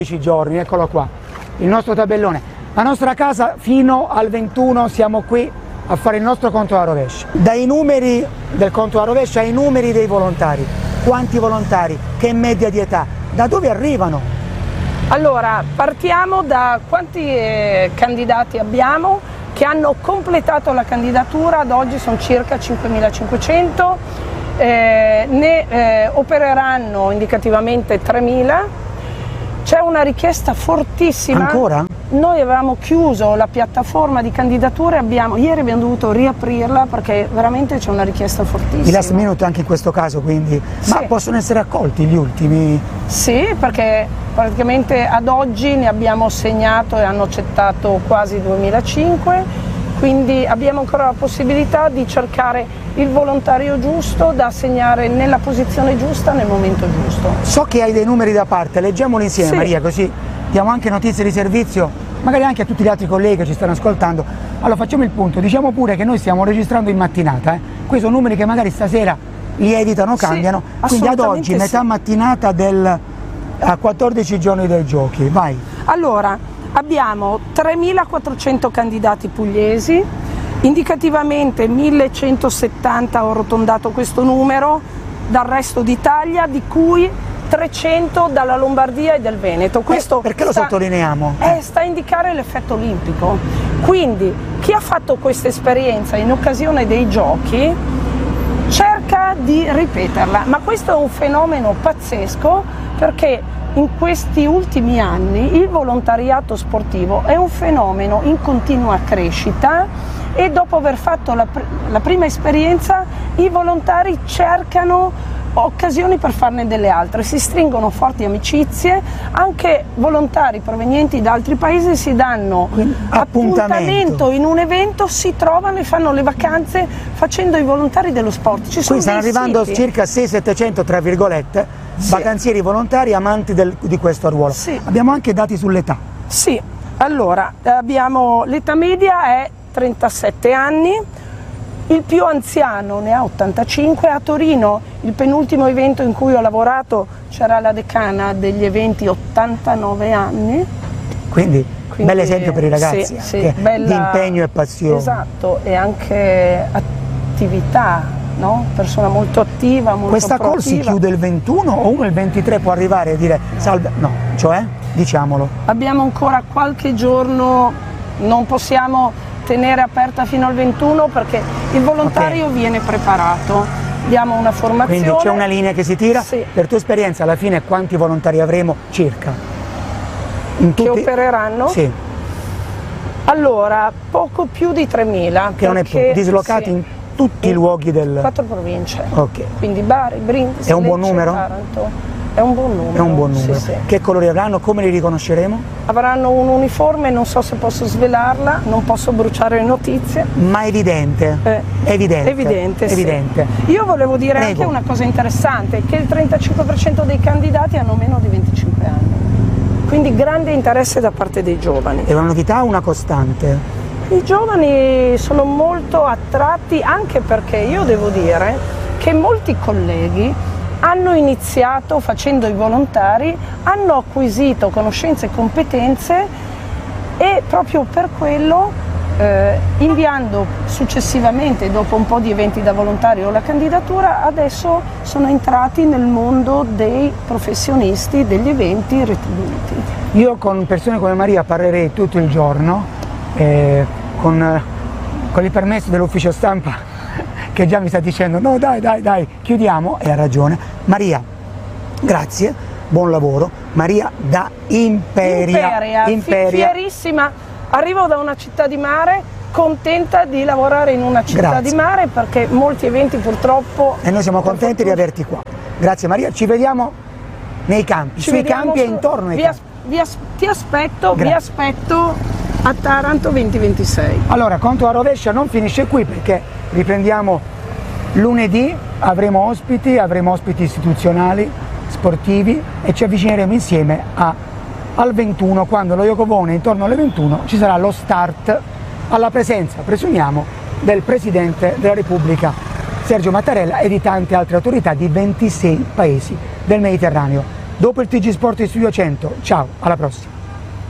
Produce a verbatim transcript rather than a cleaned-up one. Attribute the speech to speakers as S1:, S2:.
S1: giorni, eccolo qua, il nostro tabellone, la nostra casa fino al ventuno, siamo qui a fare il nostro conto a rovescio. Dai numeri del conto a rovescio ai numeri dei volontari, quanti volontari, che media di età, da dove arrivano?
S2: Allora, partiamo da quanti eh, candidati abbiamo che hanno completato la candidatura. Ad oggi sono circa cinquemilacinquecento, eh, ne eh, opereranno indicativamente tremila. C'è una richiesta fortissima.
S1: Ancora?
S2: Noi avevamo chiuso la piattaforma di candidature, abbiamo, ieri abbiamo dovuto riaprirla perché veramente c'è una richiesta fortissima.
S1: I last minute anche in questo caso, quindi,
S2: sì.
S1: Ma possono essere accolti gli ultimi?
S2: Sì, perché praticamente ad oggi ne abbiamo segnato e hanno accettato quasi duemilacinque, quindi abbiamo ancora la possibilità di cercare il volontario giusto da assegnare nella posizione giusta nel momento giusto.
S1: So che hai dei numeri da parte, leggiamoli insieme, sì. Maria, così diamo anche notizie di servizio, magari anche a tutti gli altri colleghi che ci stanno ascoltando. Allora facciamo il punto, diciamo pure che noi stiamo registrando in mattinata, eh? Questi sono numeri che magari stasera li editano, cambiano, sì, quindi ad oggi, sì. Metà mattinata del, a quattordici giorni dai giochi, vai.
S2: Allora, abbiamo tremilaquattrocento candidati pugliesi, indicativamente millecentosettanta, ho arrotondato questo numero, dal resto d'Italia, di cui trecento dalla Lombardia e del Veneto. Questo
S1: eh, perché lo
S2: sta,
S1: sottolineiamo?
S2: Eh, sta a indicare l'effetto olimpico. Quindi chi ha fatto questa esperienza in occasione dei giochi cerca di ripeterla, ma questo è un fenomeno pazzesco perché in questi ultimi anni il volontariato sportivo è un fenomeno in continua crescita e dopo aver fatto la, pr la prima esperienza i volontari cercano occasioni per farne delle altre, si stringono forti amicizie, anche volontari provenienti da altri paesi si danno appuntamento. appuntamento in un evento, si trovano e fanno le vacanze facendo i volontari dello sport. Ci sono
S1: Qui stanno arrivando
S2: siti.
S1: circa sei settecento tra virgolette
S2: sì.
S1: vacanzieri volontari amanti del, di questo ruolo.
S2: Sì.
S1: Abbiamo anche dati sull'età.
S2: Sì, allora abbiamo l'età media è trentasette anni. Il più anziano ne ha ottantacinque, a Torino il penultimo evento in cui ho lavorato c'era la decana degli eventi, ottantanove anni.
S1: Quindi, Quindi bell'esempio per i ragazzi,
S2: sì, sì, bella,
S1: di impegno e passione.
S2: Esatto, e anche attività, no? Persona molto attiva, molto
S1: Questa call si chiude il ventuno o uno il ventitré può arrivare e dire salve, no, cioè, diciamolo.
S2: Abbiamo ancora qualche giorno, non possiamo tenere aperta fino al ventuno perché il volontario okay. viene preparato, diamo una formazione.
S1: Quindi c'è una linea che si tira?
S2: Sì.
S1: Per tua esperienza alla fine quanti volontari avremo circa? In tutti...
S2: Che opereranno?
S1: Sì.
S2: Allora, poco più di tremila.
S1: Che non è poco, dislocati sì. in tutti in i luoghi del...
S2: quattro province.
S1: Ok.
S2: Quindi Bari, Brindisi,
S1: È un buon
S2: Lecce,
S1: numero?
S2: Taranto. È un buon numero.
S1: È un buon numero.
S2: Sì, sì.
S1: Che colori avranno? Come li riconosceremo?
S2: Avranno un uniforme, non so se posso svelarla, non posso bruciare le notizie.
S1: Ma evidente.
S2: Eh,
S1: evidente.
S2: Evidente,
S1: evidente.
S2: Sì. Io volevo dire
S1: Prego.
S2: anche una cosa interessante, che il trentacinque per cento dei candidati hanno meno di venticinque anni. Quindi grande interesse da parte dei giovani.
S1: È una novità o una costante?
S2: I giovani sono molto attratti anche perché io devo dire che molti colleghi hanno iniziato facendo i volontari, hanno acquisito conoscenze e competenze e proprio per quello eh, inviando successivamente, dopo un po' di eventi da volontario, la candidatura, adesso sono entrati nel mondo dei professionisti degli eventi retribuiti.
S1: Io con persone come Maria parlerei tutto il giorno, eh, con, con il permesso dell'ufficio stampa che già mi sta dicendo no dai dai dai chiudiamo, e ha ragione. Maria, grazie, buon lavoro. Maria da Imperia,
S2: Imperia,
S1: Imperia.
S2: Fierissima, arrivo da una città di mare, contenta di lavorare in una città
S1: grazie.
S2: di mare perché molti eventi purtroppo...
S1: E noi siamo contenti di averti qua. Grazie Maria, ci vediamo nei campi,
S2: ci
S1: sui campi su... e intorno ai
S2: vi
S1: campi.
S2: Vi as ti aspetto,
S1: grazie.
S2: vi aspetto a Taranto venti ventisei.
S1: Allora, conto a rovescia non finisce qui perché riprendiamo lunedì, avremo ospiti, avremo ospiti istituzionali, sportivi e ci avvicineremo insieme a, al ventuno, quando lo Iocovone intorno alle ventuno ci sarà lo start alla presenza, presumiamo, del Presidente della Repubblica Sergio Mattarella e di tante altre autorità di ventisei paesi del Mediterraneo. dopo il T G Sport in Studio cento. Ciao, alla prossima.